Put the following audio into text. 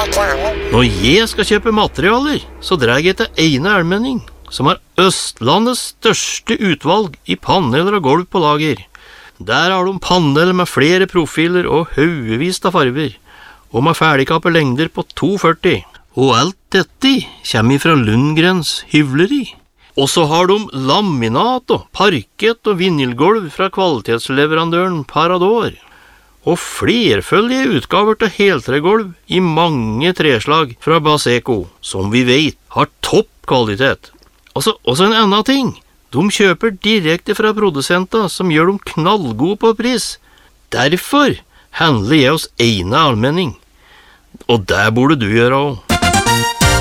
Når jeg skal kjøpe materialer, så drar jeg til Eine Almenning, som har Østlandets største utvalg i paneler og gulv på lager. Der har de paneler med flere profiler og haugevis av farver, og med ferdigkappe lengder på 2,40. Og alt dette kommer fra Lundgrens hyvleri. Og så har de laminat og parkett og vinylgulv fra kvalitetsleverandøren Parador. Og flerføldige utgaver til heltregulv i mange treslag fra Baseco, som vi vet har topp kvalitet. Og så en annen ting. De kjøper direkte fra produsenter som gjør dem knallgode på pris. Derfor handler jeg hos Eine Almenning. Og det burde du gjøre også.